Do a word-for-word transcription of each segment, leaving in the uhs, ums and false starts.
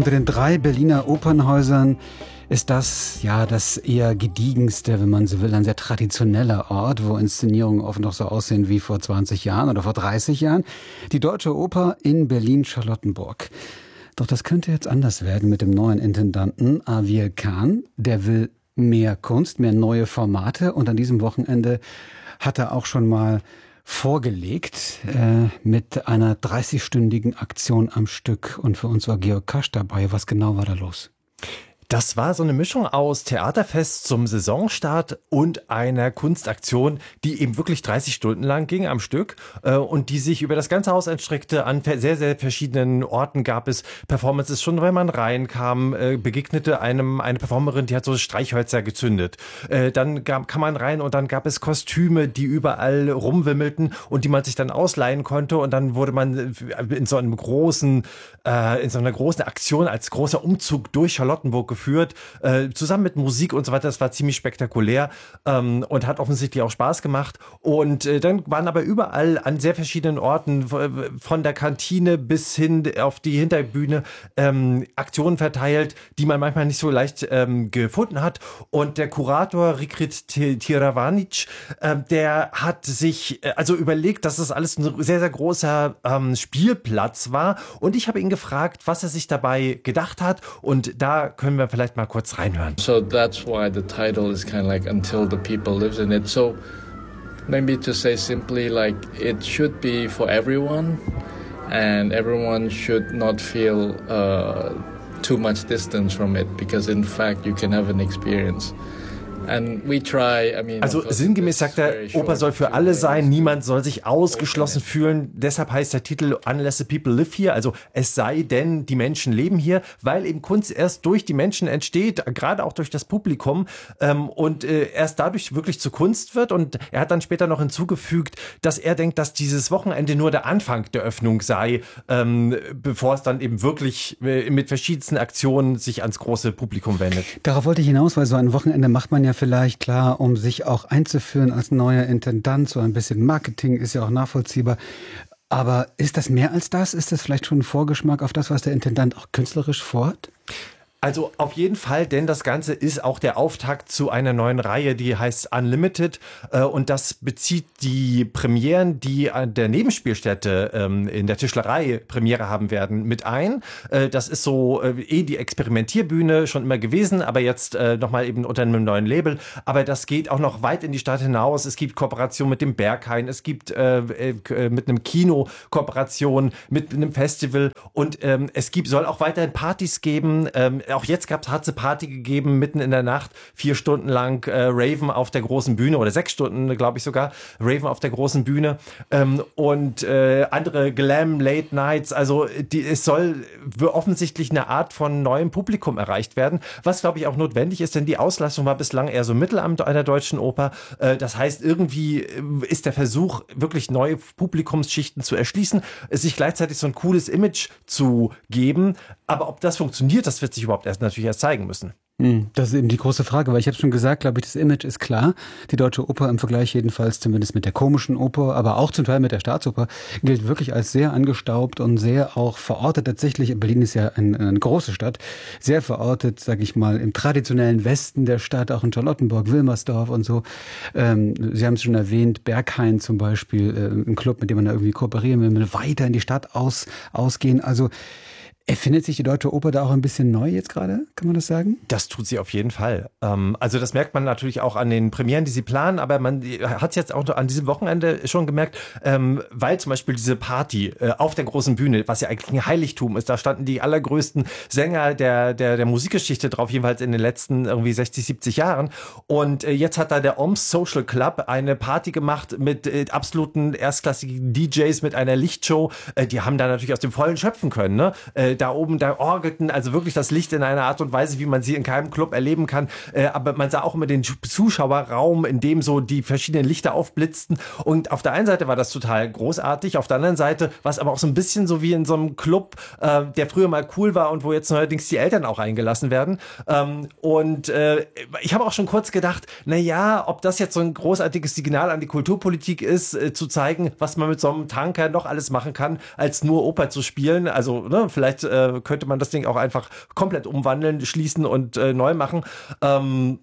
Unter den drei Berliner Opernhäusern ist das ja das eher gediegenste, wenn man so will, ein sehr traditioneller Ort, wo Inszenierungen oft noch so aussehen wie vor zwanzig Jahren oder vor dreißig Jahren. Die Deutsche Oper in Berlin-Charlottenburg. Doch das könnte jetzt anders werden mit dem neuen Intendanten Aviel Can. Der will mehr Kunst, mehr neue Formate, und an diesem Wochenende hat er auch schon mal vorgelegt äh, mit einer dreißigstündigen Aktion am Stück. Und für uns war Georg Kasch dabei. Was genau war da los? Das war so eine Mischung aus Theaterfest zum Saisonstart und einer Kunstaktion, die eben wirklich dreißig Stunden lang ging am Stück äh, und die sich über das ganze Haus erstreckte. An sehr, sehr verschiedenen Orten gab es Performances. Schon wenn man reinkam, äh, begegnete einem eine Performerin, die hat so Streichhölzer gezündet. Äh, dann gab, kam man rein und dann gab es Kostüme, die überall rumwimmelten und die man sich dann ausleihen konnte. Und dann wurde man in so einem großen, äh, in so einer großen Aktion als großer Umzug durch Charlottenburg geführt. Geführt, äh, zusammen mit Musik und so weiter. Das war ziemlich spektakulär ähm, und hat offensichtlich auch Spaß gemacht. Und äh, dann waren aber überall an sehr verschiedenen Orten, von der Kantine bis hin auf die Hinterbühne, ähm, Aktionen verteilt, die man manchmal nicht so leicht ähm, gefunden hat. Und der Kurator Rikrit Tiravanic, äh, der hat sich äh, also überlegt, dass das alles ein sehr, sehr großer ähm, Spielplatz war. Und ich habe ihn gefragt, was er sich dabei gedacht hat. Und da können wir vielleicht mal kurz reinhören. So that's why the title is kind of like Until the People Lives in It. So maybe to say simply, like, it should be for everyone, and everyone should not feel uh, too much distance from it, because in fact you can have an experience. And we try, I mean, also sinngemäß sagt er, Oper soll für alle sein, niemand soll sich ausgeschlossen fühlen. Deshalb heißt der Titel Unless the People Live Here, also es sei denn, die Menschen leben hier, weil eben Kunst erst durch die Menschen entsteht, gerade auch durch das Publikum, ähm, und äh, erst dadurch wirklich zu Kunst wird. Und er hat dann später noch hinzugefügt, dass er denkt, dass dieses Wochenende nur der Anfang der Öffnung sei, ähm, bevor es dann eben wirklich äh, mit verschiedensten Aktionen sich ans große Publikum wendet. Darauf wollte ich hinaus, weil so ein Wochenende macht man ja vielleicht, klar, um sich auch einzuführen als neuer Intendant. So ein bisschen Marketing ist ja auch nachvollziehbar. Aber ist das mehr als das? Ist das vielleicht schon ein Vorgeschmack auf das, was der Intendant auch künstlerisch vorhat? Also auf jeden Fall, denn das Ganze ist auch der Auftakt zu einer neuen Reihe, die heißt Unlimited, äh, und das bezieht die Premieren, die an der Nebenspielstätte ähm, in der Tischlerei Premiere haben werden, mit ein. Äh, das ist so äh, eh die Experimentierbühne schon immer gewesen, aber jetzt äh, nochmal eben unter einem neuen Label. Aber das geht auch noch weit in die Stadt hinaus. Es gibt Kooperation mit dem Berghain, es gibt äh, äh, mit einem Kino Kooperation, mit einem Festival, und ähm, es gibt, soll auch weiterhin Partys geben. Ähm, Auch jetzt gab es, hat es eine Party gegeben, mitten in der Nacht, vier Stunden lang äh, Raven auf der großen Bühne, oder sechs Stunden, glaube ich sogar, Raven auf der großen Bühne, ähm, und äh, andere Glam, Late Nights, also die, es soll offensichtlich eine Art von neuem Publikum erreicht werden, was, glaube ich, auch notwendig ist, denn die Auslastung war bislang eher so mittel an der Deutschen Oper. Äh, das heißt, irgendwie ist der Versuch, wirklich neue Publikumsschichten zu erschließen, sich gleichzeitig so ein cooles Image zu geben, aber ob das funktioniert, das wird sich überhaupt erst natürlich erst zeigen müssen. Das ist eben die große Frage, weil ich habe schon gesagt, glaube ich, das Image ist klar. Die Deutsche Oper im Vergleich jedenfalls zumindest mit der Komischen Oper, aber auch zum Teil mit der Staatsoper, gilt wirklich als sehr angestaubt und sehr auch verortet. Tatsächlich, Berlin ist ja ein, eine große Stadt, sehr verortet, sage ich mal, im traditionellen Westen der Stadt, auch in Charlottenburg, Wilmersdorf und so. Ähm, Sie haben es schon erwähnt, Berghain zum Beispiel, äh, ein Club, mit dem man da irgendwie kooperieren will, weiter in die Stadt aus, ausgehen. Also erfindet sich die Deutsche Oper da auch ein bisschen neu jetzt gerade? Kann man das sagen? Das tut sie auf jeden Fall. Ähm, also das merkt man natürlich auch an den Premieren, die sie planen, aber man hat es jetzt auch an diesem Wochenende schon gemerkt, ähm, weil zum Beispiel diese Party äh, auf der großen Bühne, was ja eigentlich ein Heiligtum ist, da standen die allergrößten Sänger der, der, der Musikgeschichte drauf, jedenfalls in den letzten irgendwie sechzig, siebzig Jahren. Und äh, jetzt hat da der Oms Social Club eine Party gemacht mit äh, absoluten erstklassigen D Js, mit einer Lichtshow. Äh, die haben da natürlich aus dem Vollen schöpfen können, ne? Äh, da oben, da orgelten also wirklich das Licht in einer Art und Weise, wie man sie in keinem Club erleben kann. Äh, aber man sah auch immer den Zuschauerraum, in dem so die verschiedenen Lichter aufblitzten. Und auf der einen Seite war das total großartig, auf der anderen Seite war es aber auch so ein bisschen so wie in so einem Club, äh, der früher mal cool war und wo jetzt neuerdings die Eltern auch eingelassen werden. Ähm, und äh, ich habe auch schon kurz gedacht, na ja, ob das jetzt so ein großartiges Signal an die Kulturpolitik ist, äh, zu zeigen, was man mit so einem Tanker noch alles machen kann, als nur Oper zu spielen. Also ne, vielleicht Zeit äh, könnte man das Ding auch einfach komplett umwandeln, schließen und äh, neu machen. Ähm,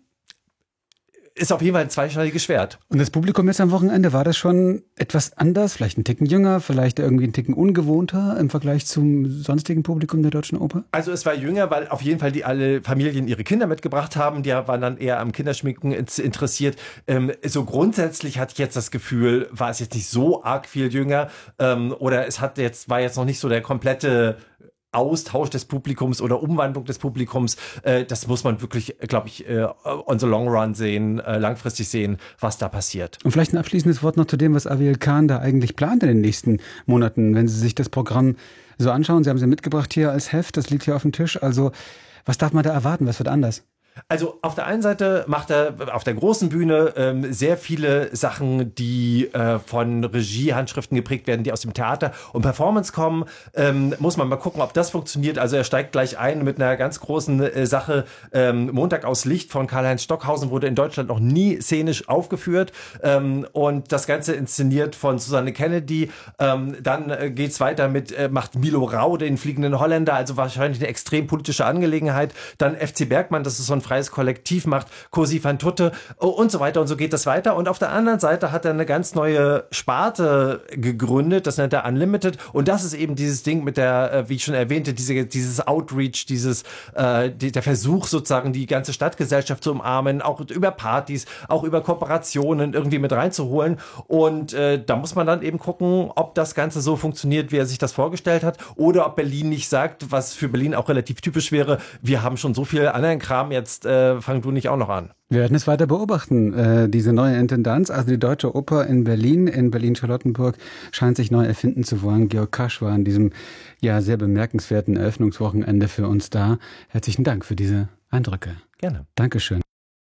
Ist auf jeden Fall ein zweischneidiges Schwert. Und das Publikum jetzt am Wochenende, war das schon etwas anders? Vielleicht ein Ticken jünger, vielleicht irgendwie ein Ticken ungewohnter im Vergleich zum sonstigen Publikum der Deutschen Oper? Also es war jünger, weil auf jeden Fall die alle Familien ihre Kinder mitgebracht haben. Die waren dann eher am Kinderschminken interessiert. Ähm, so grundsätzlich hatte ich jetzt das Gefühl, war es jetzt nicht so arg viel jünger. Ähm, oder es hat jetzt, war jetzt noch nicht so der komplette Austausch des Publikums oder Umwandlung des Publikums, äh, das muss man wirklich, glaube ich, äh, on the long run sehen, äh, langfristig sehen, was da passiert. Und vielleicht ein abschließendes Wort noch zu dem, was Aviel Khan da eigentlich plant in den nächsten Monaten, wenn Sie sich das Programm so anschauen. Sie haben sie mitgebracht hier als Heft, das liegt hier auf dem Tisch. Also was darf man da erwarten? Was wird anders? Also auf der einen Seite macht er auf der großen Bühne ähm, sehr viele Sachen, die äh, von Regiehandschriften geprägt werden, die aus dem Theater und Performance kommen. Ähm, muss man mal gucken, ob das funktioniert. Also er steigt gleich ein mit einer ganz großen äh, Sache. Ähm, Montag aus Licht von Karl-Heinz Stockhausen wurde in Deutschland noch nie szenisch aufgeführt. Ähm, und das Ganze inszeniert von Susanne Kennedy. Ähm, dann äh, geht's weiter mit, äh, macht Milo Rau, den fliegenden Holländer, also wahrscheinlich eine extrem politische Angelegenheit. Dann F C Bergmann, das ist so ein freies Kollektiv, macht Cosi van Tutte und so weiter, und so geht das weiter. Und auf der anderen Seite hat er eine ganz neue Sparte gegründet, das nennt er Unlimited, und das ist eben dieses Ding mit der, wie ich schon erwähnte, diese, dieses Outreach, dieses äh, die, der Versuch sozusagen, die ganze Stadtgesellschaft zu umarmen, auch über Partys, auch über Kooperationen irgendwie mit reinzuholen, und äh, da muss man dann eben gucken, ob das Ganze so funktioniert, wie er sich das vorgestellt hat, oder ob Berlin nicht sagt, was für Berlin auch relativ typisch wäre, wir haben schon so viel anderen Kram, jetzt äh, fang du nicht auch noch an. Wir werden es weiter beobachten. Äh, diese neue Intendanz, also die Deutsche Oper in Berlin, in Berlin-Charlottenburg, scheint sich neu erfinden zu wollen. Georg Kasch war an diesem ja sehr bemerkenswerten Eröffnungswochenende für uns da. Herzlichen Dank für diese Eindrücke. Gerne. Dankeschön.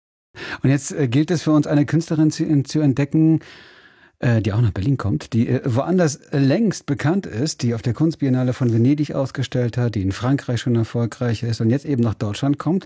Und jetzt äh, gilt es für uns, eine Künstlerin zu, zu entdecken, äh, die auch nach Berlin kommt, die äh, woanders längst bekannt ist, die auf der Kunstbiennale von Venedig ausgestellt hat, die in Frankreich schon erfolgreich ist und jetzt eben nach Deutschland kommt,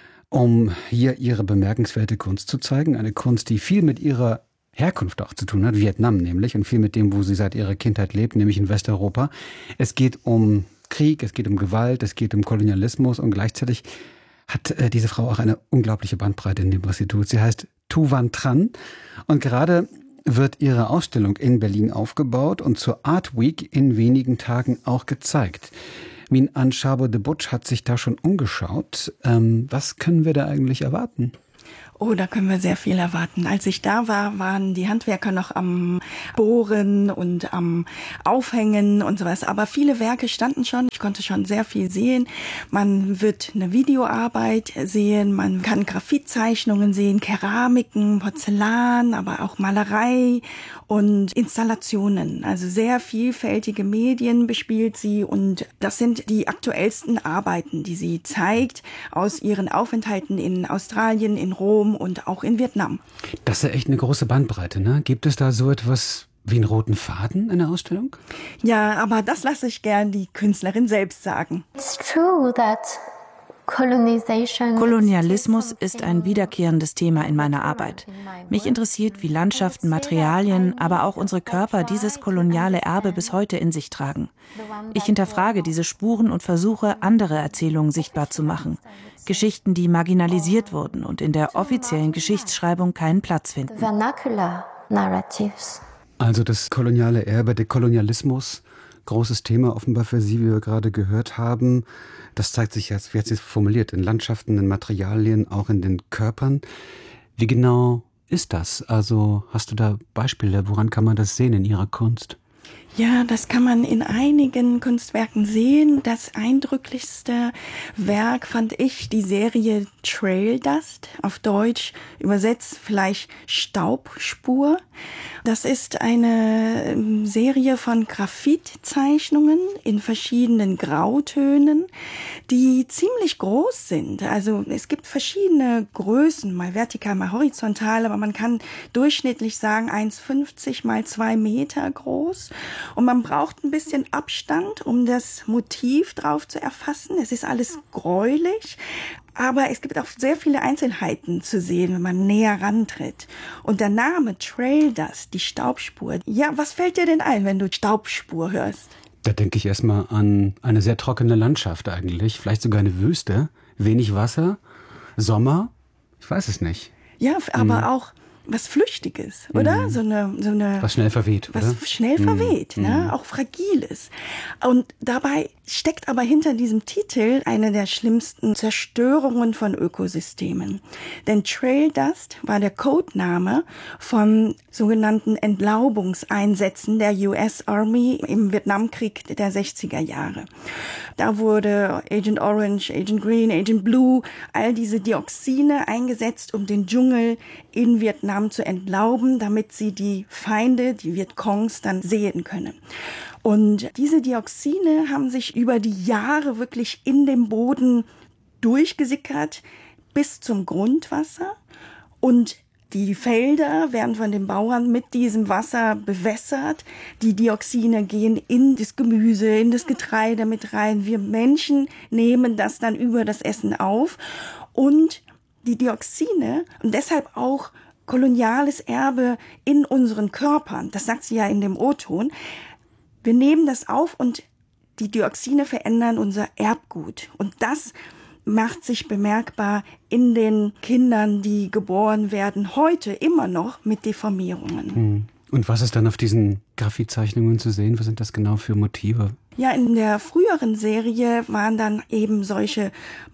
um hier ihre bemerkenswerte Kunst zu zeigen. Eine Kunst, die viel mit ihrer Herkunft auch zu tun hat, Vietnam nämlich, und viel mit dem, wo sie seit ihrer Kindheit lebt, nämlich in Westeuropa. Es geht um Krieg, es geht um Gewalt, es geht um Kolonialismus, und gleichzeitig hat äh, diese Frau auch eine unglaubliche Bandbreite in dem, was sie tut. Sie heißt Thu Van Tran, und gerade wird ihre Ausstellung in Berlin aufgebaut und zur Art Week in wenigen Tagen auch gezeigt. Min An Chabo de Butch hat sich da schon umgeschaut. Ähm, was können wir da eigentlich erwarten? Oh, da können wir sehr viel erwarten. Als ich da war, waren die Handwerker noch am Bohren und am Aufhängen und sowas. Aber viele Werke standen schon. Ich konnte schon sehr viel sehen. Man wird eine Videoarbeit sehen. Man kann Graphitzeichnungen sehen, Keramiken, Porzellan, aber auch Malerei und Installationen. Also sehr vielfältige Medien bespielt sie. Und das sind die aktuellsten Arbeiten, die sie zeigt aus ihren Aufenthalten in Australien, in Rom und auch in Vietnam. Das ist ja echt eine große Bandbreite, ne? Gibt es da so etwas wie einen roten Faden in der Ausstellung? Ja, aber das lasse ich gern die Künstlerin selbst sagen. It's true that Kolonialismus ist ein wiederkehrendes Thema in meiner Arbeit. Mich interessiert, wie Landschaften, Materialien, aber auch unsere Körper dieses koloniale Erbe bis heute in sich tragen. Ich hinterfrage diese Spuren und versuche, andere Erzählungen sichtbar zu machen. Geschichten, die marginalisiert wurden und in der offiziellen Geschichtsschreibung keinen Platz finden. Also das koloniale Erbe, der Kolonialismus, großes Thema offenbar für Sie, wie wir gerade gehört haben. Das zeigt sich jetzt, wie hat sie es formuliert, in Landschaften, in Materialien, auch in den Körpern. Wie genau ist das? Also hast du da Beispiele, woran kann man das sehen in Ihrer Kunst? Ja, das kann man in einigen Kunstwerken sehen. Das eindrücklichste Werk fand ich die Serie Trail Dust, auf Deutsch übersetzt vielleicht Staubspur. Das ist eine Serie von Graphitzeichnungen in verschiedenen Grautönen, die ziemlich groß sind. Also es gibt verschiedene Größen, mal vertikal, mal horizontal, aber man kann durchschnittlich sagen eins Komma fünfzig mal zwei Meter groß. Und man braucht ein bisschen Abstand, um das Motiv drauf zu erfassen. Es ist alles gräulich, aber es gibt auch sehr viele Einzelheiten zu sehen, wenn man näher rantritt. Und der Name Trail Dust, die Staubspur. Ja, was fällt dir denn ein, wenn du Staubspur hörst? Da denke ich erstmal an eine sehr trockene Landschaft eigentlich, vielleicht sogar eine Wüste, wenig Wasser, Sommer, ich weiß es nicht. Ja, aber Mhm. auch was Flüchtiges, oder? Mhm. So eine, so eine, Was schnell verweht, was oder? schnell verweht, Mhm. ne? Auch Fragiles. Und dabei steckt aber hinter diesem Titel eine der schlimmsten Zerstörungen von Ökosystemen. Denn Trail Dust war der Codename von sogenannten Entlaubungseinsätzen der U S Army im Vietnamkrieg der sechziger Jahre. Da wurde Agent Orange, Agent Green, Agent Blue, all diese Dioxine eingesetzt, um den Dschungel in Vietnam zu entlauben, damit sie die Feinde, die Vietcongs, dann sehen können. Und diese Dioxine haben sich über die Jahre wirklich in dem Boden durchgesickert bis zum Grundwasser. Und die Felder werden von den Bauern mit diesem Wasser bewässert. Die Dioxine gehen in das Gemüse, in das Getreide mit rein. Wir Menschen nehmen das dann über das Essen auf. Und die Dioxine und deshalb auch koloniales Erbe in unseren Körpern, das sagt sie ja in dem O-Ton, wir nehmen das auf und die Dioxine verändern unser Erbgut. Und das macht sich bemerkbar in den Kindern, die geboren werden, heute immer noch mit Deformierungen. Und was ist dann auf diesen Graphitzeichnungen zu sehen? Was sind das genau für Motive? Ja, in der früheren Serie waren dann eben solche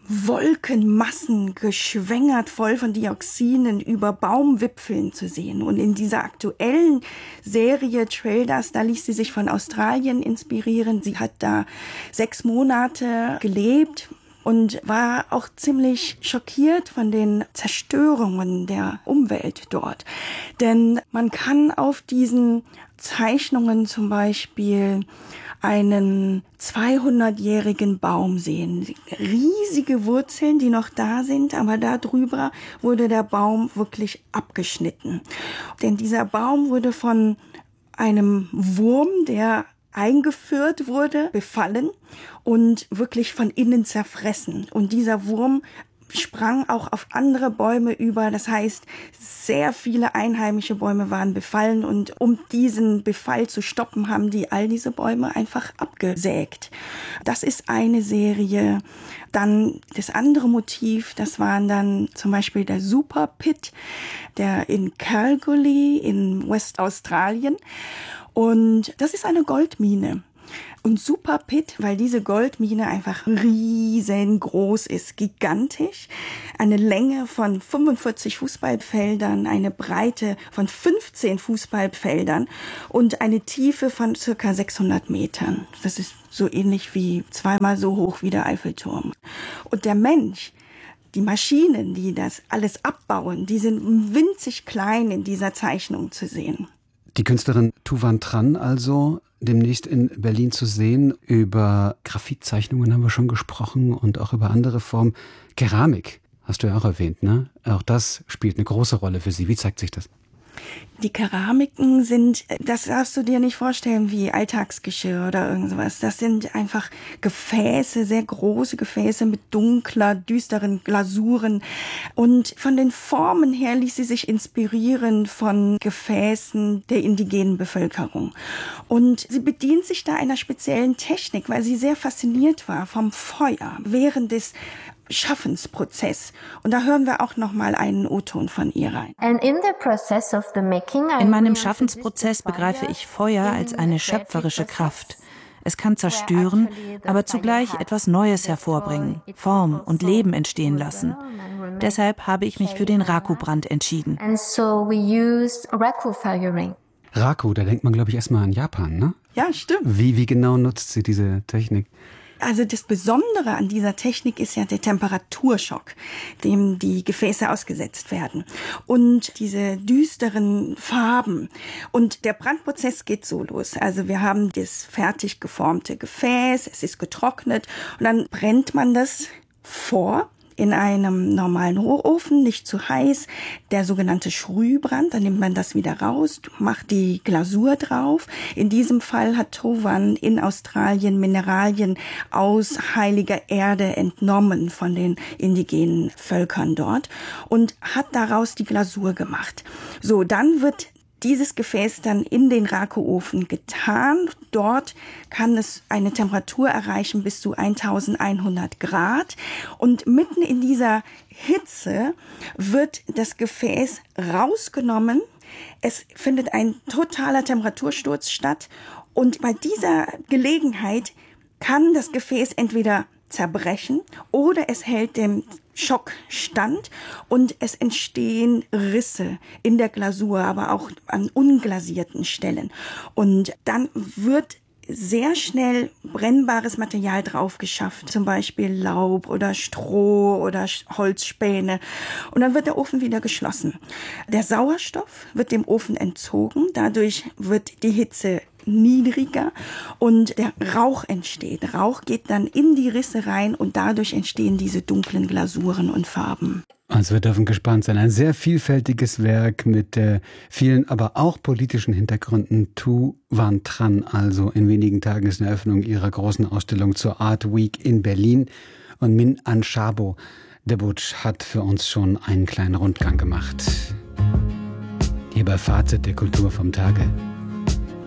Wolkenmassen geschwängert, voll von Dioxinen über Baumwipfeln zu sehen. Und in dieser aktuellen Serie Trail Dust, da ließ sie sich von Australien inspirieren. Sie hat da sechs Monate gelebt und war auch ziemlich schockiert von den Zerstörungen der Umwelt dort. Denn man kann auf diesen Zeichnungen zum Beispiel einen zweihundertjährigen Baum sehen. Riesige Wurzeln, die noch da sind, aber da drüber wurde der Baum wirklich abgeschnitten. Denn dieser Baum wurde von einem Wurm, der eingeführt wurde, befallen und wirklich von innen zerfressen. Und dieser Wurm sprang auch auf andere Bäume über. Das heißt, sehr viele einheimische Bäume waren befallen und um diesen Befall zu stoppen, haben die all diese Bäume einfach abgesägt. Das ist eine Serie. Dann das andere Motiv, das waren dann zum Beispiel der Super Pit, der in Kalgoorlie in Westaustralien. Und das ist eine Goldmine. Und Super Pit, weil diese Goldmine einfach riesengroß ist, gigantisch. Eine Länge von fünfundvierzig Fußballfeldern, eine Breite von fünfzehn Fußballfeldern und eine Tiefe von circa sechshundert Metern. Das ist so ähnlich wie zweimal so hoch wie der Eiffelturm. Und der Mensch, die Maschinen, die das alles abbauen, die sind winzig klein in dieser Zeichnung zu sehen. Die Künstlerin Thu Van Tran also demnächst in Berlin zu sehen. Über Graphitzeichnungen haben wir schon gesprochen und auch über andere Formen. Keramik hast du ja auch erwähnt, ne? Auch das spielt eine große Rolle für Sie. Wie zeigt sich das? Die Keramiken sind, das darfst du dir nicht vorstellen wie Alltagsgeschirr oder irgend sowas. Das sind einfach Gefäße, sehr große Gefäße mit dunkler, düsteren Glasuren. Und von den Formen her ließ sie sich inspirieren von Gefäßen der indigenen Bevölkerung. Und sie bedient sich da einer speziellen Technik, weil sie sehr fasziniert war vom Feuer während des Schaffensprozess. Und da hören wir auch noch mal einen O-Ton von ihr rein. In meinem Schaffensprozess begreife ich Feuer als eine schöpferische Kraft. Es kann zerstören, aber zugleich etwas Neues hervorbringen, Form und Leben entstehen lassen. Deshalb habe ich mich für den Raku-Brand entschieden. Raku, da denkt man, glaube ich, erstmal an Japan, ne? Ja, stimmt. Wie, wie genau nutzt sie diese Technik? Also das Besondere an dieser Technik ist ja der Temperaturschock, dem die Gefäße ausgesetzt werden. Und diese düsteren Farben. Und der Brandprozess geht so los. Also wir haben das fertig geformte Gefäß, es ist getrocknet und dann brennt man das vor in einem normalen Hochofen, nicht zu heiß, der sogenannte Schrühbrand, dann nimmt man das wieder raus, macht die Glasur drauf. In diesem Fall hat Thu Van in Australien Mineralien aus heiliger Erde entnommen von den indigenen Völkern dort und hat daraus die Glasur gemacht. So, dann wird dieses Gefäß dann in den Rako-Ofen getan. Dort kann es eine Temperatur erreichen bis zu eintausendeinhundert Grad. Und mitten in dieser Hitze wird das Gefäß rausgenommen. Es findet ein totaler Temperatursturz statt. Und bei dieser Gelegenheit kann das Gefäß entweder zerbrechen oder es hält dem Schock stand und es entstehen Risse in der Glasur, aber auch an unglasierten Stellen. Und dann wird sehr schnell brennbares Material drauf geschafft, zum Beispiel Laub oder Stroh oder Holzspäne. Und dann wird der Ofen wieder geschlossen. Der Sauerstoff wird dem Ofen entzogen, dadurch wird die Hitze niedriger und der Rauch entsteht. Rauch geht dann in die Risse rein und dadurch entstehen diese dunklen Glasuren und Farben. Also wir dürfen gespannt sein. Ein sehr vielfältiges Werk mit äh, vielen, aber auch politischen Hintergründen. Thu Van Tran, also in wenigen Tagen ist eine Eröffnung ihrer großen Ausstellung zur Art Week in Berlin. Und Min Anshabo Debutsch hat für uns schon einen kleinen Rundgang gemacht. Hier bei Fazit der Kultur vom Tage.